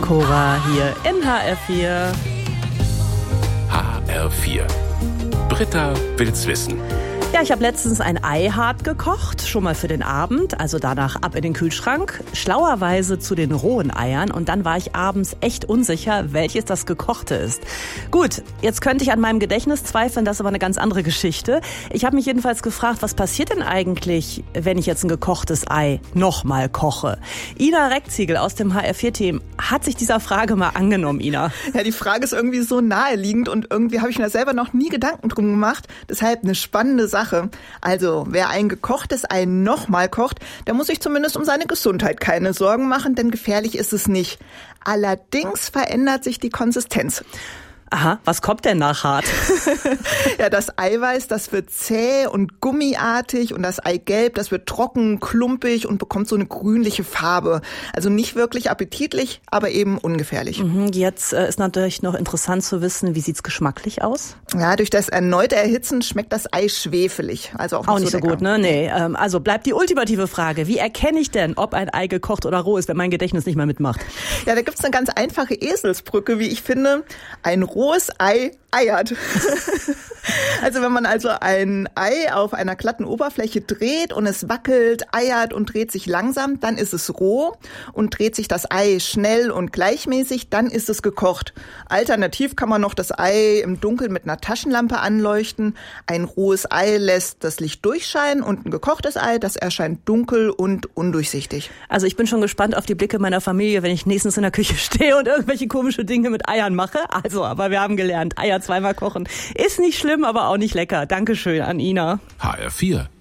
Cora hier in HR4. HR4. Britta will's wissen. Ja, ich habe letztens ein Ei hart gekocht, schon mal für den Abend, also danach ab in den Kühlschrank, schlauerweise zu den rohen Eiern und dann war ich abends echt unsicher, welches das gekochte ist. Gut, jetzt könnte ich an meinem Gedächtnis zweifeln, das ist aber eine ganz andere Geschichte. Ich habe mich jedenfalls gefragt, was passiert denn eigentlich, wenn ich jetzt ein gekochtes Ei nochmal koche? Ina Reckziegel aus dem HR4-Team hat sich dieser Frage mal angenommen, Ina. Ja, die Frage ist irgendwie so naheliegend und irgendwie habe ich mir da selber noch nie Gedanken drum gemacht, deshalb eine spannende Sache. Also, wer ein gekochtes Ei nochmal kocht, der muss sich zumindest um seine Gesundheit keine Sorgen machen, denn gefährlich ist es nicht. Allerdings verändert sich die Konsistenz. Aha, was kommt denn nach hart? Ja, das Eiweiß, das wird zäh und gummiartig und das Eigelb, das wird trocken, klumpig und bekommt so eine grünliche Farbe. Also nicht wirklich appetitlich, aber eben ungefährlich. Jetzt ist natürlich noch interessant zu wissen, wie sieht's geschmacklich aus? Ja, durch das erneute Erhitzen schmeckt das Ei schwefelig. Also auch nicht so lecker. Gut, ne? Nee, also bleibt die ultimative Frage. Wie erkenne ich denn, ob ein Ei gekocht oder roh ist, wenn mein Gedächtnis nicht mehr mitmacht? Ja, da gibt's eine ganz einfache Eselsbrücke, wie ich finde. Ein rohes Ei eiert. Also wenn man also ein Ei auf einer glatten Oberfläche dreht und es wackelt, eiert und dreht sich langsam, dann ist es roh. Und dreht sich das Ei schnell und gleichmäßig, dann ist es gekocht. Alternativ kann man noch das Ei im Dunkeln mit einer Taschenlampe anleuchten. Ein rohes Ei lässt das Licht durchscheinen und ein gekochtes Ei, das erscheint dunkel und undurchsichtig. Also ich bin schon gespannt auf die Blicke meiner Familie, wenn ich nächstens in der Küche stehe und irgendwelche komische Dinge mit Eiern mache. Also, aber wir haben gelernt, Eier zweimal kochen ist nicht schlimm, aber auch nicht lecker. Dankeschön an Ina. HR4.